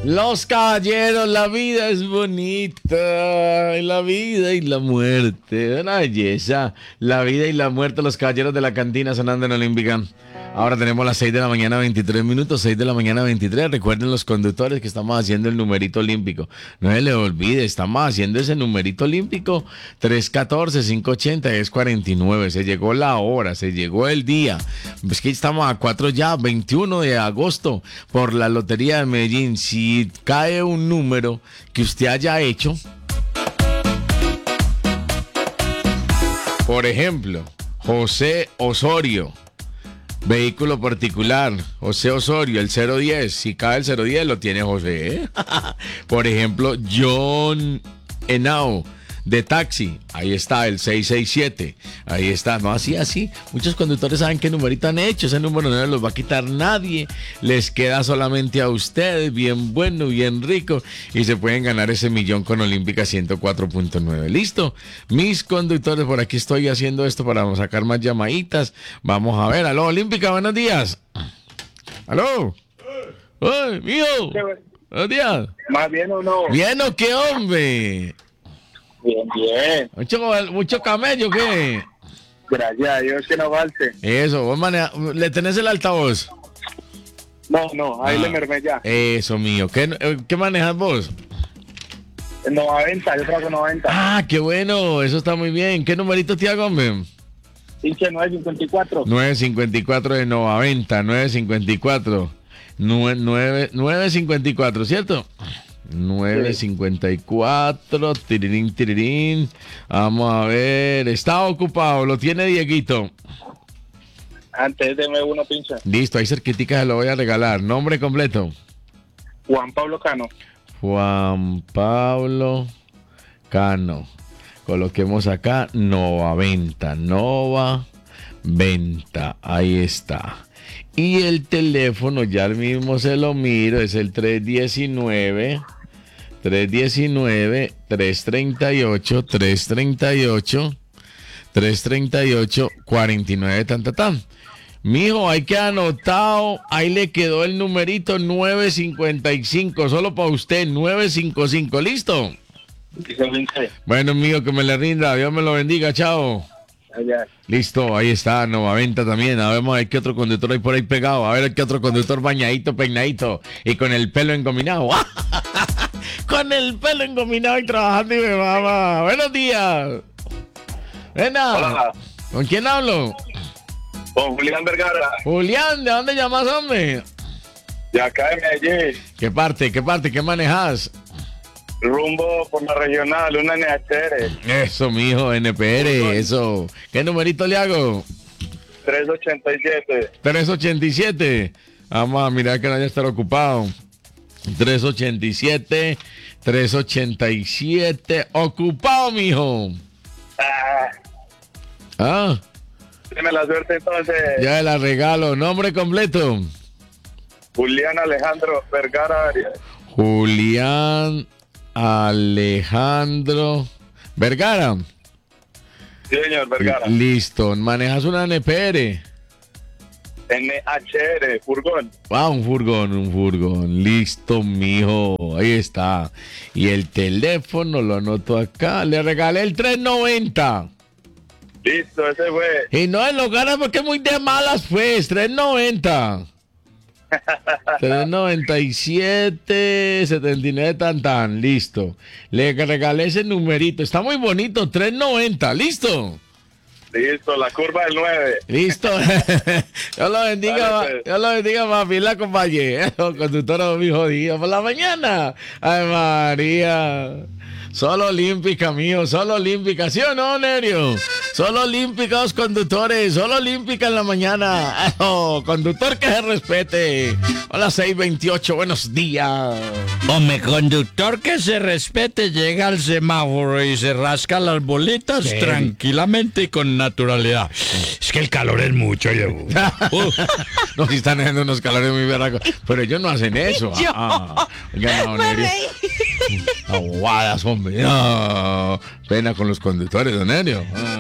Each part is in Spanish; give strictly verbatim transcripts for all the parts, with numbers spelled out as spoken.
Los caballeros, la vida es bonita, la vida y la muerte, una belleza, la vida y la muerte, los caballeros de la cantina sonando en Olímpica. Ahora tenemos las seis de la mañana, veintitrés minutos, seis de la mañana, veintitrés. Recuerden los conductores que estamos haciendo el numerito olímpico. No se les olvide, estamos haciendo ese numerito olímpico. tres uno cuatro, cinco ocho cero, diez cuarenta y nueve. Se llegó la hora, se llegó el día. Es que estamos a cuatro ya, veintiuno de agosto, por la Lotería de Medellín. Si cae un número que usted haya hecho, por ejemplo, José Osorio, vehículo particular, José Osorio, el cero diez. Si cae el cero diez, lo tiene José, ¿eh? Por ejemplo, John Henao, de taxi. Ahí está, el seis seis siete. Ahí está. No, así, así. Muchos conductores saben qué numerito han hecho. Ese número no los va a quitar nadie. Les queda solamente a ustedes. Bien bueno, bien rico. Y se pueden ganar ese millón con Olímpica ciento cuatro punto nueve. ¿Listo? Mis conductores, por aquí estoy haciendo esto para sacar más llamaditas. Vamos a ver. Aló, Olímpica, buenos días. Aló. ¡Ay, mío! Buenos días. ¿Más bien o no? ¿Bien o qué, hombre? Bien, bien. ¿Mucho, mucho camello qué? Gracias a Dios que no falte. Eso, vos maneja, ¿le tenés el altavoz? No, no, ahí Ah, le mermé ya. Eso, mío. ¿Qué, qué manejas vos? noventa, yo trabajo noventa. Ah, qué bueno, eso está muy bien. ¿Qué numerito te hago, hombre? Pinche nueve cincuenta y cuatro. nueve cincuenta y cuatro de noventa, nueve cincuenta y cuatro. nueve cincuenta y cuatro, ¿cierto? nueve cincuenta y cuatro, tirirín, tirirín. Vamos a ver, está ocupado, lo tiene Dieguito. Antes deme uno, pinche. Listo, ahí cerquitica se lo voy a regalar. Nombre completo. Juan Pablo Cano. Juan Pablo Cano. Coloquemos acá Nova Venta. Nova Venta. Ahí está. Y el teléfono, ya mismo se lo miro, es el tres diecinueve, tres diecinueve, tres treinta y ocho, tres treinta y ocho, tres treinta y ocho, cuarenta y nueve, tan, tan, tan. Mijo, hay que anotado, ahí le quedó el numerito nueve cincuenta y cinco, solo para usted, nueve cincuenta y cinco, ¿listo? Bueno, mijo, que me le rinda, Dios me lo bendiga, chao. Allá. Listo, ahí está, Nova Venta también. A ver, vamos a ver qué otro conductor hay por ahí pegado. A ver qué otro conductor bañadito, peinadito y con el pelo engominado. Con el pelo engominado y trabajando y me mama. Buenos días. Venga. Hola. ¿Con quién hablo? Con Julián Vergara. Julián, ¿de dónde llamas, hombre? De acá de Medellín. ¿Qué parte, qué parte, qué manejas? Rumbo por la regional, una N H R. Eso, mijo, N P R, eso. ¿Qué numerito le hago? tres ochenta y siete. tres ochenta y siete. Vamos a mirar que no haya estar ocupado. tres ochenta y siete, tres ochenta y siete. Ocupado, mijo. Ah, Ah, deme la suerte entonces. ya la regalo. Nombre completo. Julián Alejandro Vergara Arias. Julián Alejandro Vergara. Sí, señor Vergara. Listo. ¿Manejas una N P R? N H R, furgón. Ah, un furgón, un furgón. Listo, mijo. Ahí está. Y el teléfono lo anoto acá. Le regalé el tres noventa. Listo, ese fue. Y no lo ganas porque es muy de malas, pues. tres noventa. tres noventa y siete, setenta y nueve, tan tan. Listo. Le regalé ese numerito. Está muy bonito. tres noventa. Listo. Listo, la curva del nueve. Listo. Dios lo bendiga, Dale, pues. Dios lo bendiga, papi. La compañía. Conductora muy jodida por la mañana. Ay, María. Solo olímpica, mío, solo olímpica, ¿sí o no, Nerio? Solo olímpica los conductores, solo olímpica en la mañana. Oh, conductor que se respete. Hola, seis veintiocho, buenos días. Hombre, conductor que se respete, llega al semáforo y se rasca las bolitas Sí. tranquilamente y con naturalidad. Es que el calor es mucho, yo. Uh, No, si están haciendo unos calores muy berracos, pero ellos no hacen eso. Yo. Ah, oigan, no, Me Nerio. reí. Aguadas, hombre. No, pena con los conductores, don Nerio. Ah.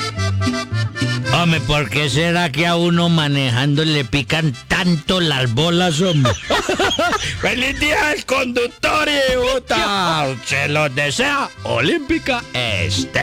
Hombre, ¿por qué será que a uno manejando le pican tanto las bolas, hombre? Pero ¡Feliz día del conductor y Utah! Se los desea Olímpica Estéreo.